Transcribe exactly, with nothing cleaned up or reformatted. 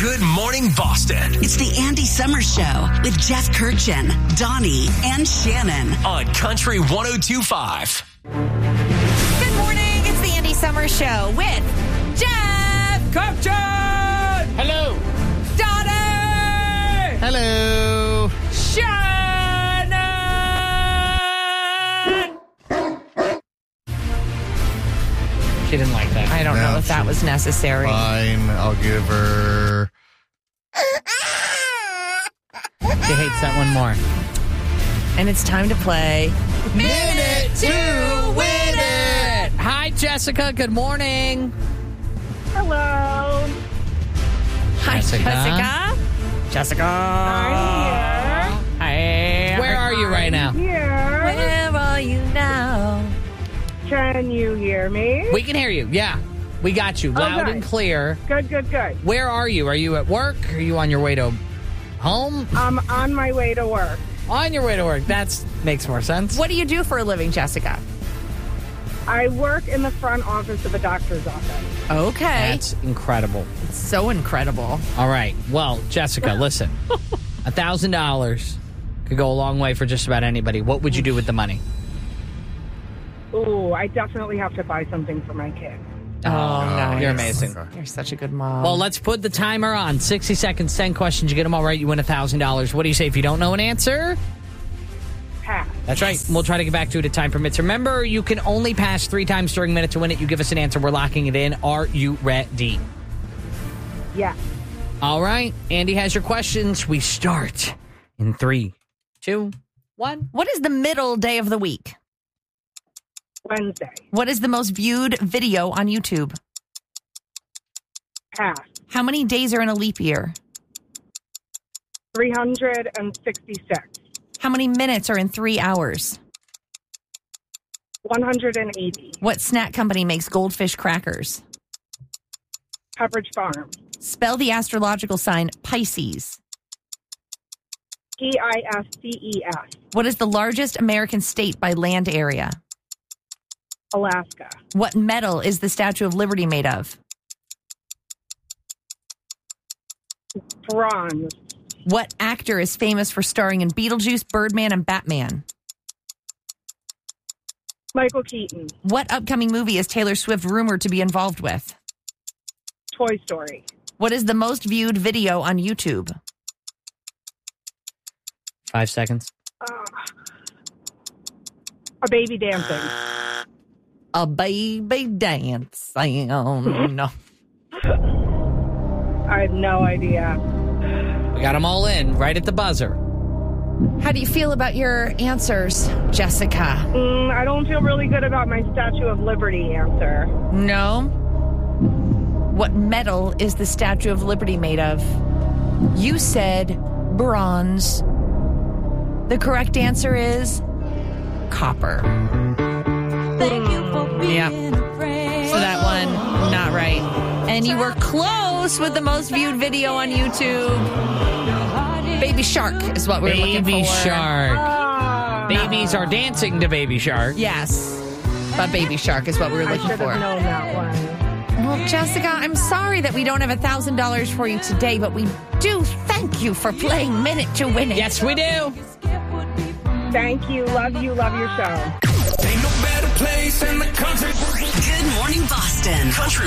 Good Morning Boston. It's the Andy Summers Show with Jeff Kirchin, Donnie, and Shannon. On Country one oh two point five. Good morning. It's the Andy Summers Show with Jeff Kirchin. Hello. Donnie. Hello. Shannon. She didn't like that. I don't No, know if that she- was necessary. Fine, I'll give her. She hates that one more. And it's time to play Minute to Win It. Hi, Jessica. Good morning. Hello. Hi, Jessica. Jessica. Jessica. I'm Hi. Where are you right now? here. Where are you now? Can you hear me? We can hear you. Yeah, we got you loud Okay. and clear. Good, good, good. Where are you? Are you at work? Are you on your way to home? I'm on my way to work. On your way to work. That makes more sense. What do you do for a living, Jessica? I work in the front office of a doctor's office. Okay. That's incredible. It's so incredible. All right. Well, Jessica, listen. A thousand dollars could go a long way for just about anybody. What would you do with the money? Ooh, I definitely have to buy something for my kid. Oh, nice. You're amazing. You're such a good mom. Well, let's put the timer on. sixty seconds, ten questions. You get them all right, you win one thousand dollars. What do you say if you don't know an answer? Pass. That's right. We'll try to get back to it if time permits. Remember, you can only pass three times during Minute to Win It. You give us an answer. We're locking it in. Are you ready? Yes. All right. Andy has your questions. We start in three, two, one. what is the middle day of the week? Wednesday. What is the most viewed video on YouTube? Pass. How many days are in a leap year? three hundred sixty-six. How many minutes are in three hours? one hundred eighty. What snack company makes goldfish crackers? Pepperidge Farm. Spell the astrological sign Pisces. P I S C E S. What is the largest American state by land area? Alaska. What metal is the Statue of Liberty made of? Bronze. What actor is famous for starring in Beetlejuice, Birdman, and Batman? Michael Keaton. What upcoming movie is Taylor Swift rumored to be involved with? Toy Story. What is the most viewed video on YouTube? Five seconds. Uh, a baby dancing. A baby dancing. Oh, no. I have no idea. We got them all in right at the buzzer. How do you feel about your answers, Jessica? Mm, I don't feel really good about my Statue of Liberty answer. No. What metal is the Statue of Liberty made of? You said bronze. The correct answer is copper. Thank you for being Yeah. a friend. So that one, not right. And you were close with the most viewed video on YouTube. Baby Shark is what we're looking for. Baby Shark. Ah, Babies are dancing to Baby Shark. Yes. But Baby Shark is what we were I looking should for. have known that one. Well, Jessica, I'm sorry that we don't have one thousand dollars for you today, but we do thank you for playing Minute to Win It. Yes, we do. Thank you. Love you. Love your show. Ain't no better place in the country. Good Morning Boston. Country